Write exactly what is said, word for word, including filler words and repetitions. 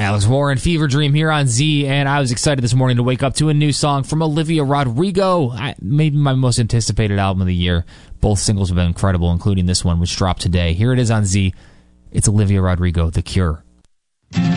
Alex Warren, Fever Dream here on Z, and I was excited this morning to wake up to a new song from Olivia Rodrigo, I, maybe my most anticipated album of the year. Both singles have been incredible, including this one, which dropped today. Here it is on Z. It's Olivia Rodrigo, The Cure.